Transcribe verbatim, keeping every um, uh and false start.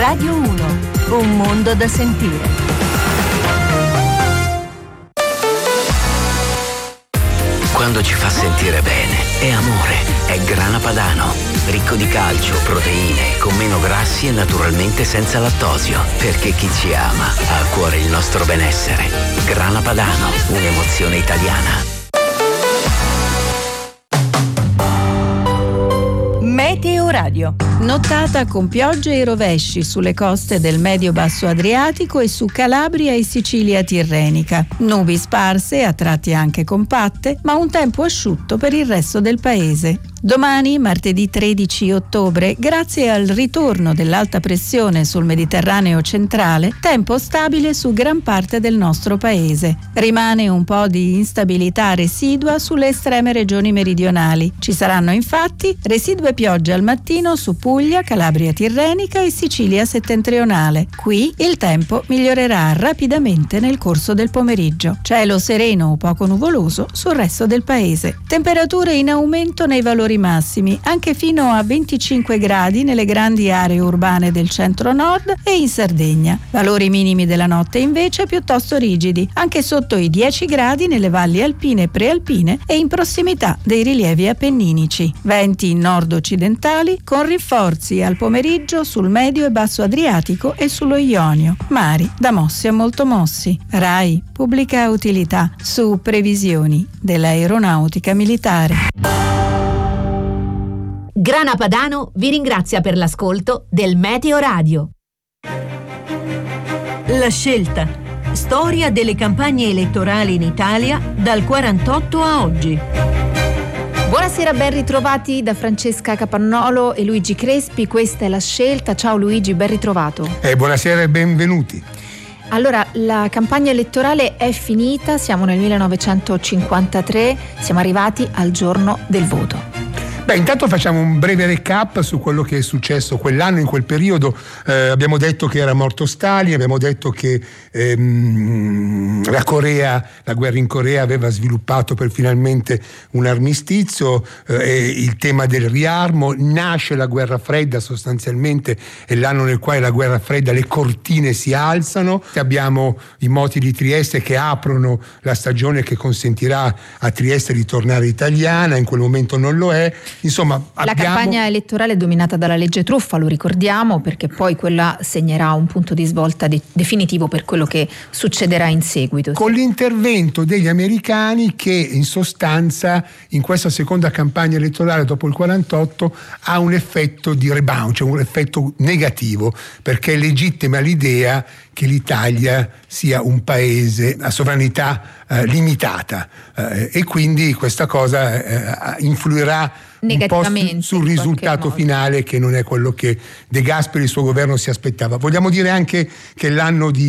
Radio uno, un mondo da sentire. Quando ci fa sentire bene, è amore, è Grana Padano. Ricco di calcio, proteine, con meno grassi e naturalmente senza lattosio. Perché chi ci ama ha a cuore il nostro benessere. Grana Padano, un'emozione italiana. Meteo Radio. Nottata con piogge e rovesci sulle coste del medio-basso Adriatico e su Calabria e Sicilia tirrenica. Nubi sparse, a tratti anche compatte, ma un tempo asciutto per il resto del paese. Domani, martedì tredici ottobre, grazie al ritorno dell'alta pressione sul Mediterraneo centrale, tempo stabile su gran parte del nostro paese. Rimane un po' di instabilità residua sulle estreme regioni meridionali. Ci saranno infatti residue piogge al mattino su Puglia, Calabria tirrenica e Sicilia settentrionale. Qui il tempo migliorerà rapidamente nel corso del pomeriggio. Cielo sereno o poco nuvoloso sul resto del paese. Temperature in aumento nei valori massimi, anche fino a venticinque gradi nelle grandi aree urbane del centro-nord e in Sardegna. Valori minimi della notte invece piuttosto rigidi, anche sotto i dieci gradi nelle valli alpine e prealpine e in prossimità dei rilievi appenninici. Venti nord-occidentali con rinforzi al pomeriggio sul medio e basso Adriatico e sullo Ionio. Mari da mossi a molto mossi. RAI, pubblica utilità, su previsioni dell'aeronautica militare. Grana Padano vi ringrazia per l'ascolto del Meteo Radio. La scelta. Storia delle campagne elettorali in Italia dal quarantotto a oggi. Buonasera, ben ritrovati da Francesca Capannolo e Luigi Crespi. Questa è La Scelta. Ciao Luigi, ben ritrovato. Eh, buonasera e benvenuti. Allora, la campagna elettorale è finita, siamo nel millenovecentocinquantatré, siamo arrivati al giorno del voto. Beh, intanto facciamo un breve recap su quello che è successo quell'anno, in quel periodo. Eh, abbiamo detto che era morto Stalin, abbiamo detto che ehm, la Corea, la guerra in Corea aveva sviluppato per finalmente un armistizio, eh, il tema del riarmo, nasce la guerra fredda, sostanzialmente è l'anno nel quale la guerra fredda, le cortine si alzano. Abbiamo i moti di Trieste che aprono la stagione che consentirà a Trieste di tornare italiana, in quel momento non lo è. Insomma, la abbiamo... campagna elettorale è dominata dalla legge truffa, lo ricordiamo, perché poi quella segnerà un punto di svolta de- definitivo per quello che succederà in seguito. Con l'intervento degli americani che in sostanza in questa seconda campagna elettorale dopo il quarantotto ha un effetto di rebound, cioè un effetto negativo, perché è legittima l'idea che l'Italia sia un paese a sovranità eh, limitata eh, e quindi questa cosa eh, influirà negativamente un po' su, sul risultato finale, che non è quello che De Gasperi e il suo governo si aspettava. Vogliamo dire anche che l'anno di